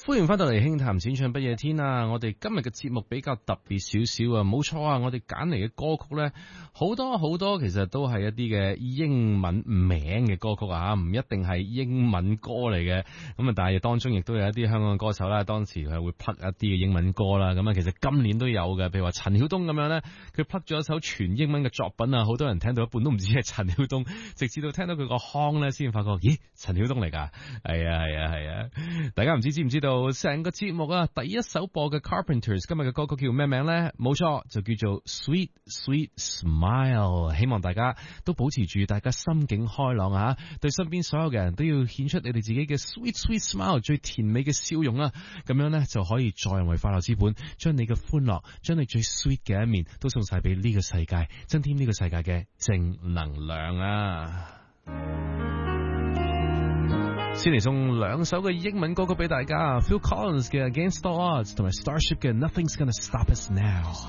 歡迎翻到嚟輕談淺唱不夜天啊！我哋今日嘅節目比較特別少少啊，冇錯啊！我哋揀嚟嘅歌曲呢，好多其實都係一啲嘅英文名嘅歌曲啊，唔一定係英文歌嚟嘅。咁啊，但係當中亦都有一啲香港嘅歌手啦，當時係會pluck一啲嘅英文歌啦。咁啊，其實今年都有嘅，譬如話陳曉東咁樣呢，佢pluck咗一首全英文嘅作品啊，好多人聽到一半都唔知係陳曉東，直至到聽到佢個腔呢，先發覺，咦，陳曉東嚟㗎？係啊！大家唔知唔知道成個節目啊，第一首播嘅 Carpenters 今日嘅歌曲叫咩名呢？冇錯，就叫做 Sweet Sweet Smile。希望大家都保持住大家心境開朗啊，對身邊所有嘅人都要顯出你哋自己嘅 Sweet Sweet Smile 最甜美嘅笑容啊，咁樣呢，就可以助人為快樂之本，將你嘅歡樂，將你最 sweet 嘅一面都送晒俾呢個世界，增添呢個世界嘅正能量啊！先嚟送兩首嘅英文歌曲俾大家 ，Phil Collins 嘅 Against All Odds 同埋 Starship 嘅 Nothing's Gonna Stop Us Now。